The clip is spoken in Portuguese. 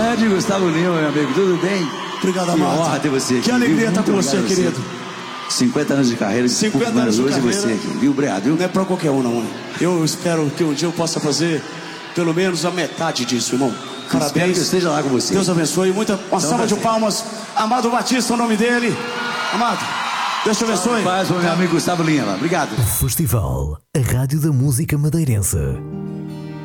Grande Gustavo Lima, meu amigo, tudo bem? Obrigado, que Amado. honra ter você aqui. Que alegria estar com você, querido. 50 anos de carreira, 50 anos de carreira. Você aqui, viu, Obrigado, viu? Não é pra qualquer um, não. Eu espero que um dia eu possa fazer pelo menos a metade disso, irmão. Parabéns. Espero que eu esteja lá com você. Deus abençoe. Uma salva de palmas. Amado Batista, o nome dele. Amado, Deus te abençoe. Paz para o meu amigo Gustavo Lima. Obrigado. Festival, a rádio da música madeirense.